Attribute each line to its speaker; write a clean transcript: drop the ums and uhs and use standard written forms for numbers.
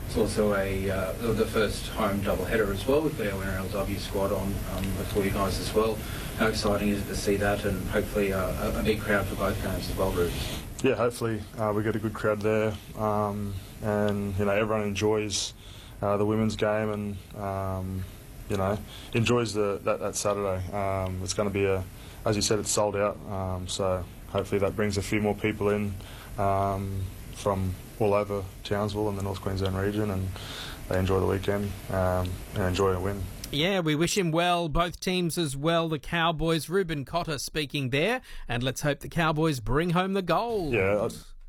Speaker 1: It's also the first home doubleheader as well. We've got our NRLW squad on for you guys as well. How exciting is it to see that, and hopefully a big crowd for both games as well, Bruce?
Speaker 2: Yeah, hopefully we get a good crowd there, and everyone enjoys the women's game, and enjoys that Saturday. It's going to be as you said, it's sold out. So hopefully that brings a few more people in from all over Townsville and the North Queensland region, and they enjoy the weekend and enjoy a win.
Speaker 3: Yeah, we wish him well, both teams as well, the Cowboys. Ruben Cotter speaking there, and let's hope the Cowboys bring home the gold.
Speaker 2: Yeah,